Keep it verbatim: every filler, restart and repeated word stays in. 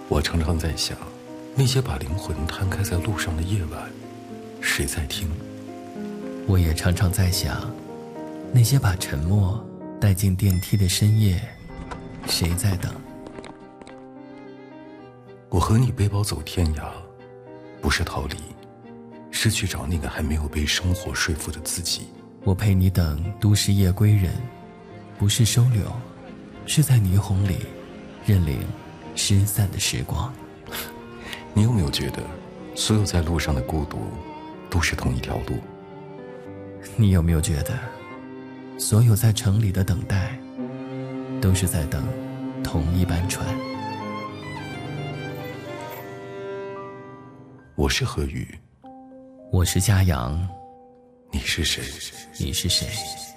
我常常在想，那些把灵魂摊开在路上的夜晚，谁在听？ 我也常常在想，那些把沉默带进电梯的深夜，谁在等？ 我和你背包走天涯，不是逃离，是去找那个还没有被生活说服的自己。 我陪你等都市夜归人，不是收留，是在霓虹里认领失散的时光。 你有没有觉得，所有在路上的孤独，都是同一条路？ 你有没有觉得，所有在城里的等待，都是在等同一班船？ 我是何宇， 我是嘉阳， 你是谁？ 你是谁？